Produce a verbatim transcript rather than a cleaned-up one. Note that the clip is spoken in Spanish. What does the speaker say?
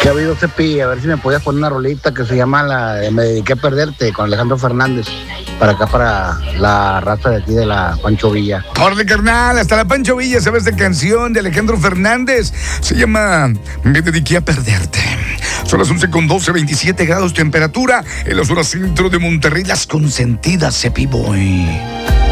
¿Qué ha habido, Cepi? A ver si me podías poner una rolita que se llama la de Me dediqué a perderte con Alejandro Fernández. Para acá, para la raza de aquí de la Pancho Villa. Órale, carnal, hasta la Pancho Villa, ¿sabes de canción de Alejandro Fernández? Se llama Me dediqué a perderte. Son las once con doce, veintisiete grados temperatura en la zona centro de Monterrey, las consentidas, Cepi Boy.